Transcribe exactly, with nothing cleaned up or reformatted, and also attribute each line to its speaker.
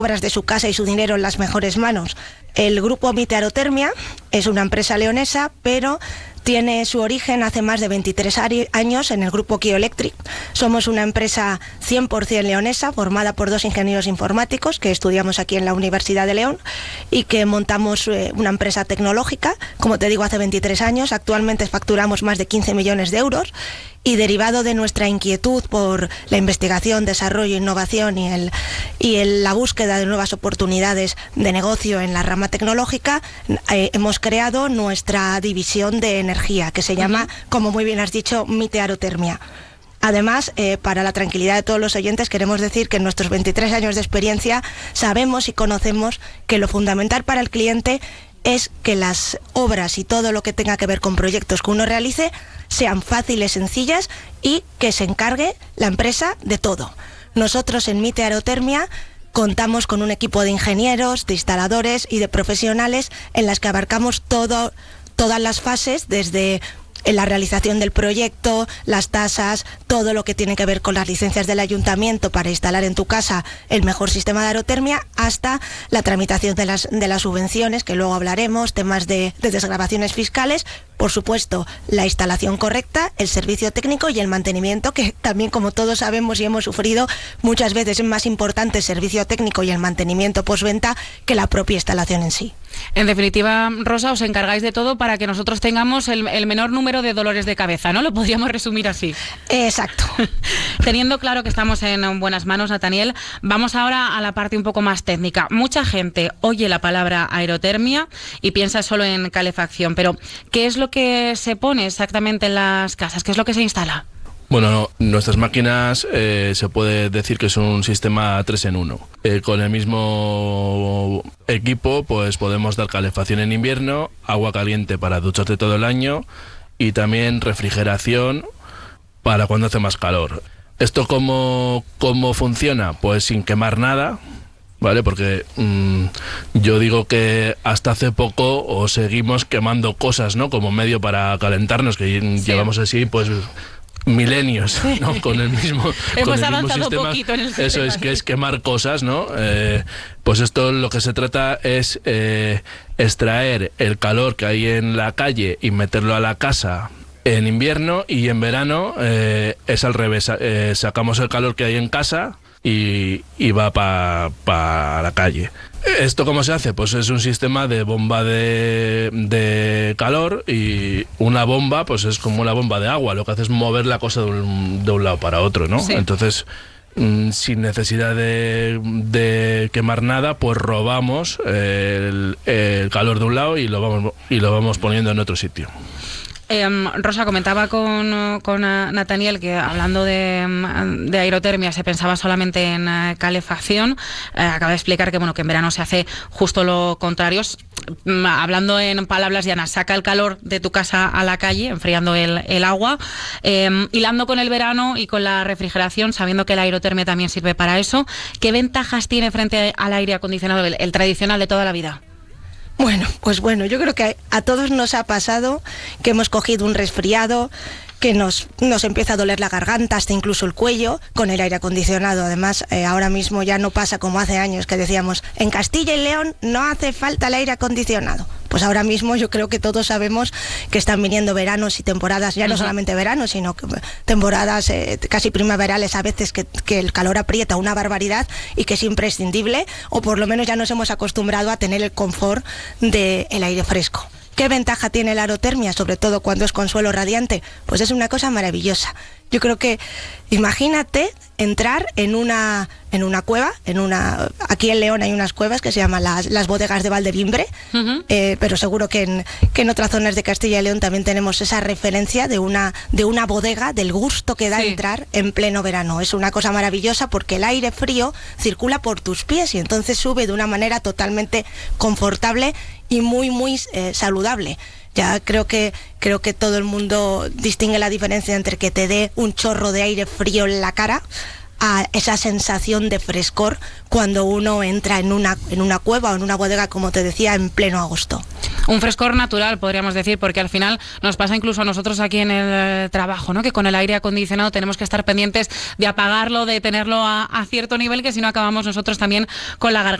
Speaker 1: obras de su casa y su dinero en las mejores manos. El grupo Mite Aerotermia es una empresa leonesa, pero tiene su origen hace más de veintitrés años en el grupo Kio Electric. Somos una empresa cien por ciento leonesa, formada por dos ingenieros informáticos que estudiamos aquí en la Universidad de León y que montamos eh, una empresa tecnológica, como te digo, hace veintitrés años. Actualmente facturamos más de quince millones de euros y, derivado de nuestra inquietud por la investigación, desarrollo, innovación y, el, y el, la búsqueda de nuevas oportunidades de negocio en la rama tecnológica, eh, hemos creado nuestra división de energía, que se llama, como muy bien has dicho, Mite Aerotermia. Además, eh, para la tranquilidad de todos los oyentes, queremos decir que en nuestros veintitrés años de experiencia sabemos y conocemos que lo fundamental para el cliente es que las obras y todo lo que tenga que ver con proyectos que uno realice sean fáciles, sencillas y que se encargue la empresa de todo. Nosotros en Mite Aerotermia contamos con un equipo de ingenieros, de instaladores y de profesionales en las que abarcamos todo, todas las fases, desde en la realización del proyecto, las tasas, todo lo que tiene que ver con las licencias del ayuntamiento para instalar en tu casa el mejor sistema de aerotermia, hasta la tramitación de las, de las subvenciones, que luego hablaremos, temas de, de desgravaciones fiscales, por supuesto, la instalación correcta, el servicio técnico y el mantenimiento, que también, como todos sabemos y hemos sufrido, muchas veces es más importante el servicio técnico y el mantenimiento postventa que la propia instalación en sí.
Speaker 2: En definitiva, Rosa, os encargáis de todo para que nosotros tengamos el, el menor número de dolores de cabeza, ¿no? Lo podríamos resumir así.
Speaker 1: Exacto.
Speaker 2: Teniendo claro que estamos en buenas manos, Nathaniel, vamos ahora a la parte un poco más técnica. Mucha gente oye la palabra aerotermia y piensa solo en calefacción, pero ¿qué es lo que se pone exactamente en las casas? ¿Qué es lo que se instala?
Speaker 3: Bueno, no, nuestras máquinas eh, se puede decir que es un sistema tres en uno. Eh, con el mismo equipo pues podemos dar calefacción en invierno, agua caliente para ducharte todo el año y también refrigeración para cuando hace más calor. ¿Esto cómo, cómo funciona? Pues sin quemar nada, ¿vale? Porque mmm, yo digo que hasta hace poco o seguimos quemando cosas, ¿no? Como medio para calentarnos, que sí. Llevamos así pues milenios, ¿no? Con el mismo,
Speaker 2: Hemos
Speaker 3: con el
Speaker 2: avanzado
Speaker 3: mismo sistema.
Speaker 2: Un poquito en el sistema.
Speaker 3: Eso es, que es quemar cosas, ¿no? Eh, pues esto lo que se trata es eh, extraer el calor que hay en la calle y meterlo a la casa en invierno, y en verano eh, es al revés, eh, sacamos el calor que hay en casa y, y va para pa la calle. ¿Esto cómo se hace? Pues es un sistema de bomba de, de calor, y una bomba pues es como una bomba de agua, lo que hace es mover la cosa de un, de un lado para otro, ¿no? Sí. Entonces, mmm, sin necesidad de, de quemar nada, pues robamos el, el calor de un lado y lo vamos, y lo vamos poniendo en otro sitio.
Speaker 2: Eh, Rosa, comentaba con, con uh, Nathaniel que, hablando de, de aerotermia, se pensaba solamente en uh, calefacción. Eh, acaba de explicar que, bueno, que en verano se hace justo lo contrario. Mm, hablando en palabras llanas, saca el calor de tu casa a la calle, enfriando el, el agua. Eh, hilando con el verano y con la refrigeración, sabiendo que la aerotermia también sirve para eso, ¿qué ventajas tiene frente al aire acondicionado, el, el tradicional de toda la vida?
Speaker 1: Bueno, pues bueno, yo creo que a todos nos ha pasado que hemos cogido un resfriado, que nos, nos empieza a doler la garganta, hasta incluso el cuello, con el aire acondicionado. Además, eh, ahora mismo ya no pasa como hace años que decíamos, en Castilla y León no hace falta el aire acondicionado. Pues ahora mismo yo creo que todos sabemos que están viniendo veranos y temporadas, ya no solamente veranos, sino que temporadas eh, casi primaverales a veces, que, que el calor aprieta una barbaridad y que es imprescindible, o por lo menos ya nos hemos acostumbrado a tener el confort del aire fresco. ¿Qué ventaja tiene la aerotermia, sobre todo cuando es con suelo radiante? Pues es una cosa maravillosa. Yo creo que, imagínate entrar en una, en una cueva, en una, aquí en León hay unas cuevas que se llaman las, las bodegas de Valdevimbre, uh-huh. eh, pero seguro que en, que en otras zonas de Castilla y León también tenemos esa referencia de una, de una bodega, del gusto que da sí. entrar en pleno verano. Es una cosa maravillosa porque el aire frío circula por tus pies y entonces sube de una manera totalmente confortable y muy, muy eh, saludable. Ya creo que creo que todo el mundo distingue la diferencia entre que te dé un chorro de aire frío en la cara a esa sensación de frescor cuando uno entra en una en una cueva o en una bodega, como te decía, en pleno agosto.
Speaker 2: Un frescor natural, podríamos decir, porque al final nos pasa incluso a nosotros aquí en el trabajo, ¿no? Que con el aire acondicionado tenemos que estar pendientes de apagarlo, de tenerlo a, a cierto nivel, que si no acabamos nosotros también con la garganta